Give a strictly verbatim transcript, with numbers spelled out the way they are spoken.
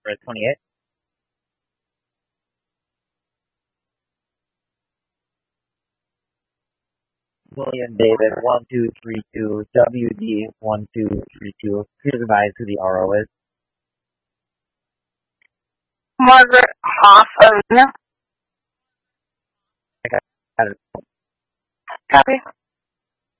For twenty-eight. William David one two three two W D one two three two. Please advise who the R O is. Margaret Hoff Arena. Okay. Got it. Copy.